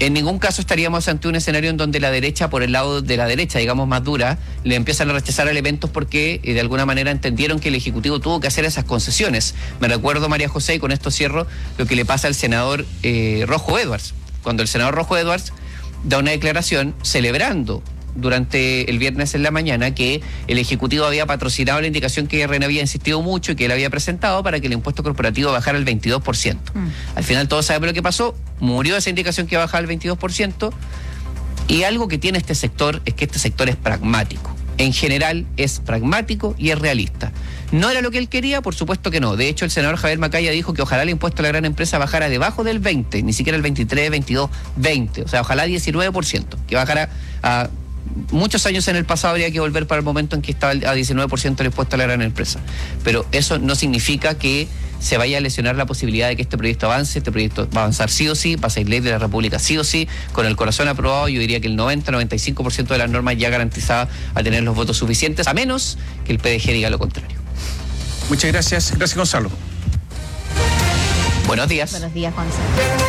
En ningún caso estaríamos ante un escenario en donde la derecha, por el lado de la derecha, digamos más dura, le empiezan a rechazar elementos porque de alguna manera entendieron que el Ejecutivo tuvo que hacer esas concesiones. Me recuerdo, María José, y con esto cierro, lo que le pasa al senador Rojo Edwards. Cuando el senador Rojo Edwards da una declaración celebrando durante el viernes en la mañana que el Ejecutivo había patrocinado la indicación que RN había insistido mucho y que él había presentado para que el impuesto corporativo bajara al 22%. Al final todos sabemos lo que pasó, murió esa indicación que bajaba al 22%, y algo que tiene este sector es que este sector es pragmático. En general es pragmático y es realista. ¿No era lo que él quería? Por supuesto que no. De hecho, el senador Javier Macaya dijo que ojalá el impuesto a la gran empresa bajara debajo del 20, ni siquiera el 23, 22, 20. O sea, ojalá 19%, que bajara a... Muchos años en el pasado habría que volver para el momento en que estaba a 19% el impuesto a la gran empresa. Pero eso no significa que se vaya a lesionar la posibilidad de que este proyecto avance. Este proyecto va a avanzar sí o sí, va a ser ley de la República sí o sí, con el corazón aprobado. Yo diría que el 90-95% de las normas ya garantizadas a tener los votos suficientes, a menos que el PDG diga lo contrario. Muchas gracias. Gracias, Gonzalo. Buenos días. Buenos días, Gonzalo.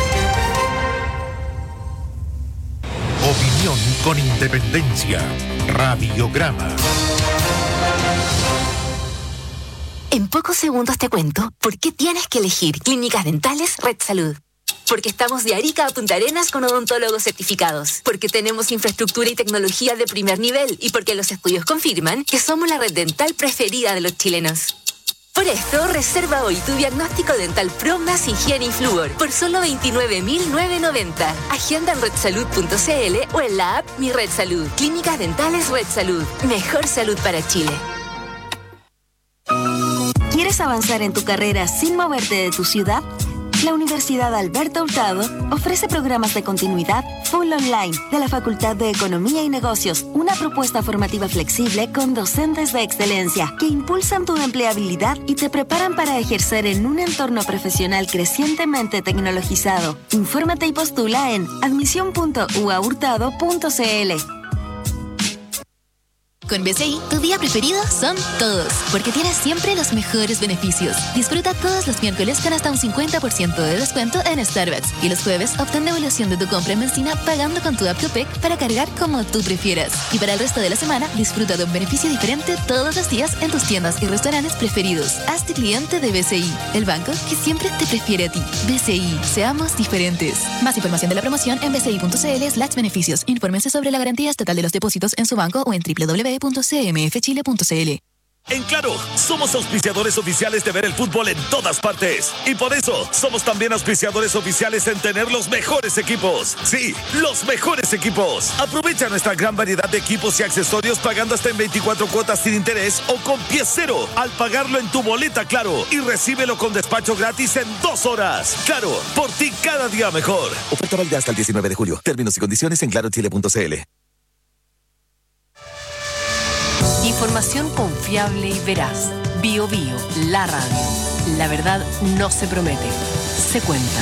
Opinión con independencia. Radiograma. En pocos segundos te cuento por qué tienes que elegir Clínicas Dentales Red Salud. Porque estamos de Arica a Punta Arenas con odontólogos certificados. Porque tenemos infraestructura y tecnología de primer nivel. Y porque los estudios confirman que somos la red dental preferida de los chilenos. Por esto, reserva hoy tu diagnóstico dental Pro más higiene y flúor por solo 29.990. Agenda en redsalud.cl o en la app Mi Red Salud. Clínicas Dentales Red Salud. Mejor salud para Chile. ¿Quieres avanzar en tu carrera sin moverte de tu ciudad? La Universidad Alberto Hurtado ofrece programas de continuidad full online de la Facultad de Economía y Negocios, una propuesta formativa flexible con docentes de excelencia que impulsan tu empleabilidad y te preparan para ejercer en un entorno profesional crecientemente tecnologizado. Infórmate y postula en admisión.uahurtado.cl. Con BCI, tu día preferido son todos, porque tienes siempre los mejores beneficios. Disfruta todos los miércoles con hasta un 50% de descuento en Starbucks. Y los jueves, obtén devolución de tu compra en benzina pagando con tu app Copec para cargar como tú prefieras. Y para el resto de la semana, disfruta de un beneficio diferente todos los días en tus tiendas y restaurantes preferidos. Hazte cliente de BCI, el banco que siempre te prefiere a ti. BCI, seamos diferentes. Más información de la promoción en bci.cl/beneficios. Infórmense sobre la garantía estatal de los depósitos en su banco o en www.cmfchile.cl. En Claro, somos auspiciadores oficiales de ver el fútbol en todas partes. Y por eso, somos también auspiciadores oficiales en tener los mejores equipos. Sí, los mejores equipos. Aprovecha nuestra gran variedad de equipos y accesorios pagando hasta en 24 cuotas sin interés o con pie cero al pagarlo en tu boleta Claro. Y recíbelo con despacho gratis en 2 horas. Claro, por ti cada día mejor. Oferta válida hasta el 19 de julio. Términos y condiciones en clarochile.cl. Información confiable y veraz. Bio Bio, la radio. La verdad no se promete, se cuenta.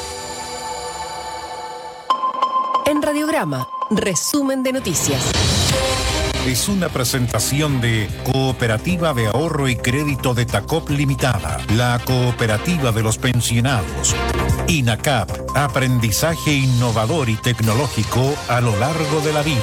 En Radiograma, resumen de noticias. Es una presentación de Cooperativa de Ahorro y Crédito de Tacop Limitada, la cooperativa de los pensionados. INACAP, aprendizaje innovador y tecnológico a lo largo de la vida.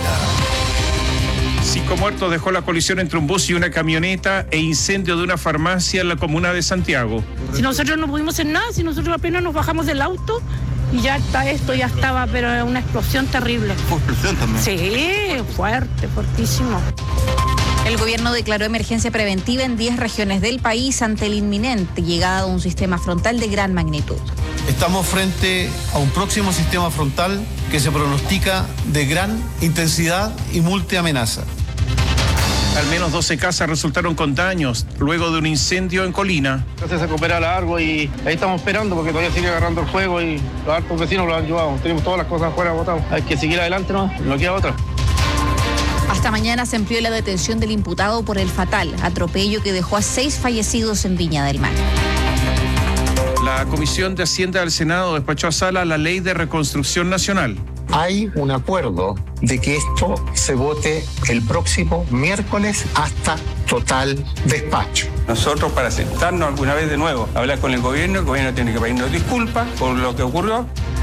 5 muertos dejó la colisión entre un bus y una camioneta e incendio de una farmacia en la comuna de Santiago. Si nosotros no pudimos hacer nada, si nosotros apenas nos bajamos del auto y ya está esto, ya estaba, pero una explosión terrible. ¿Fue explosión también? Sí, fuerte, fuertísimo. El gobierno declaró emergencia preventiva en 10 regiones del país ante la inminente llegada de un sistema frontal de gran magnitud. Estamos frente a un próximo sistema frontal que se pronostica de gran intensidad y multiamenaza. Al menos 12 casas resultaron con daños luego de un incendio en Colina. Se recupera largo y ahí estamos esperando porque todavía sigue agarrando el fuego y los hartos vecinos lo han llevado. Tenemos todas las cosas afuera botadas. Hay que seguir adelante, no queda otra. Hasta mañana se amplió la detención del imputado por el fatal atropello que dejó a 6 fallecidos en Viña del Mar. La Comisión de Hacienda del Senado despachó a sala la Ley de Reconstrucción Nacional. Hay un acuerdo de que esto se vote el próximo miércoles hasta total despacho. Nosotros, para sentarnos alguna vez de nuevo, hablar con el gobierno tiene que pedirnos disculpas por lo que ocurrió